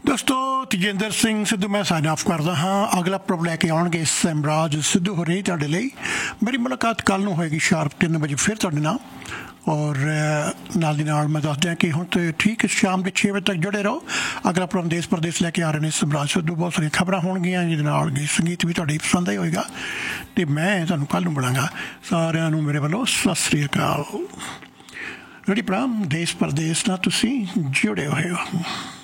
ਦੋਸਤੋ ਤੇਜਿੰਦਰ ਸਿੰਘ ਸਿੱਧੂ ਮੈਂ sign of ਕਰਦਾ ਹਾਂ। ਅਗਲਾ ਪ੍ਰੋਗਰਾਮ ਲੈ ਕੇ ਆਉਣਗੇ ਸਮਰਾਜ ਸਿੱਧੂ ਹੋ ਰਹੀ ਤੁਹਾਡੇ ਲਈ। ਮੇਰੀ ਮੁਲਾਕਾਤ ਕੱਲ੍ਹ ਨੂੰ ਹੋਏਗੀ ਸ਼ਾਰਪ 3 ਵਜੇ ਫਿਰ ਤੁਹਾਡੇ ਨਾਲ। ਔਰ ਨਾਲ ਦੀ ਨਾਲ ਮੈਂ ਦੱਸ ਦਿਆਂ ਕਿ ਹੁਣ ਤਾਂ ਠੀਕ ਸ਼ਾਮ ਦੇ 6 ਵਜੇ ਤੱਕ ਜੁੜੇ ਰਹੋ। ਅਗਲਾ ਪ੍ਰੋਗਰਾਮ ਦੇਸ਼ ਪ੍ਰਦੇਸ਼ ਲੈ ਕੇ ਆ ਰਹੇ ਨੇ ਸਮਰਾਜ ਸਿੱਧੂ। ਬਹੁਤ ਸਾਰੀਆਂ ਖਬਰਾਂ ਹੋਣਗੀਆਂ ਜਿਹਦੇ ਨਾਲ ਗੀਤ ਸੰਗੀਤ ਵੀ ਤੁਹਾਡੀ ਪਸੰਦ ਹੀ ਹੋਏਗਾ। ਅਤੇ ਮੈਂ ਤੁਹਾਨੂੰ ਕੱਲ੍ਹ ਨੂੰ ਮਿਲਾਂਗਾ। ਸਾਰਿਆਂ ਨੂੰ ਮੇਰੇ ਵੱਲੋਂ ਸਤਿ ਸ੍ਰੀ ਅਕਾਲ। ਰੈਡੀ ਪ੍ਰੋਗਰਾਮ ਦੇਸ਼ ਪ੍ਰਦੇਸ਼ ਨਾਲ ਤੁਸੀਂ ਜੁੜੇ ਹੋਏ ਹੋ।